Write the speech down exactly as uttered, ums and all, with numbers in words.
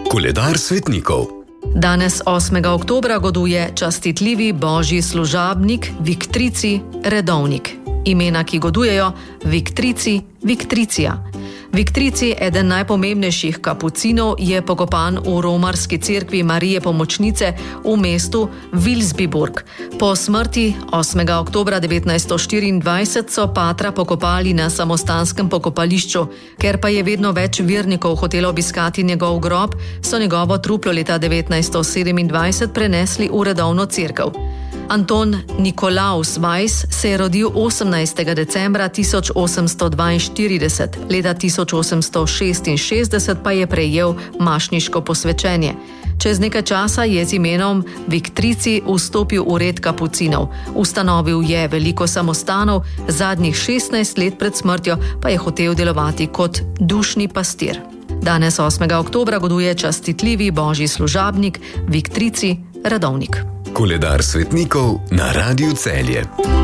Koledar svetnikov. Danes osmega oktobra goduje častitljivi božji služabnik Viktrici Redovnik. Imena, ki godujejo: Viktrici, Viktricija. Viktrici, eden najpomembnejših kapucinov, je pokopan v romarski cerkvi Marije Pomočnice v mestu Vilsbiburg. Po smrti osmega oktobra devetnajststo štiriindvajset so patra pokopali na samostanskem pokopališču. Ker pa je vedno več vernikov hotelo obiskati njegov grob, so njegovo truplo leta devetnajststo sedemindvajset prenesli v redovno cerkev. Anton Nikolaus Weiss se je rodil osemnajstega decembra tisoč osemsto dvainštirideset, leta tisoč osemsto šestinšestdeset pa je prejel mašniško posvečenje. Čez nekaj časa je z imenom Viktrici vstopil v red kapucinov. Ustanovil je veliko samostanov, zadnjih šestnajst let pred smrtjo pa je hotel delovati kot dušni pastir. Danes osmega oktobra goduje častitljivi božji služabnik Viktrici Redovnik. Koledar svetnikov na Radiu Celje.